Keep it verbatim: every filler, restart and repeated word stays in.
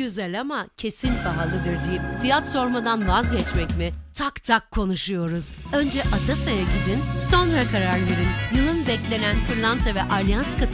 güzel ama kesin pahalıdır deyip fiyat sormadan vazgeçmek mi? Tak tak konuşuyoruz. Önce Atasa'ya gidin, sonra karar verin. Yılın beklenen pırlanta ve alyans katı